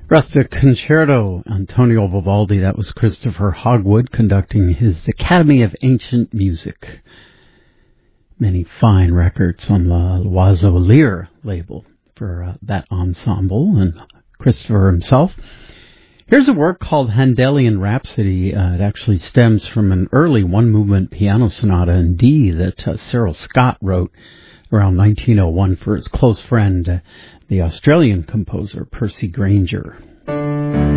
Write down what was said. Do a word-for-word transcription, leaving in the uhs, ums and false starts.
Rustic Concerto, Antonio Vivaldi. That was Christopher Hogwood conducting his Academy of Ancient Music. Many fine records on the L'Oiseau Lyre label for uh, that ensemble and Christopher himself. Here's a work called Handelian Rhapsody. Uh, it actually stems from an early one-movement piano sonata in D that uh, Cyril Scott wrote around nineteen oh one for his close friend, uh, the Australian composer Percy Grainger.